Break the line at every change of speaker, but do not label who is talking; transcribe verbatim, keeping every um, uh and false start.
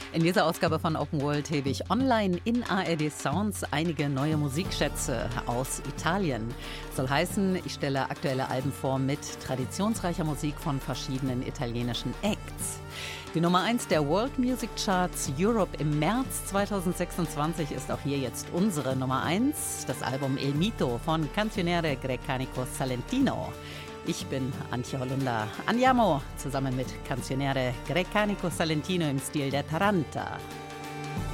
In dieser Ausgabe von Open World hebe ich online in A R D Sounds einige neue Musikschätze aus Italien. Soll heißen, ich stelle aktuelle Alben vor mit traditionsreicher Musik von verschiedenen italienischen Acts. Die Nummer eins der World Music Charts Europe im März zweitausendsechsundzwanzig ist auch hier jetzt unsere Nummer eins, das Album Il Mito von Canzoniere Grecanico Salentino. Ich bin Antje Hollunder. Andiamo zusammen mit Canzoniere Grecanico Salentino im Stil der Taranta.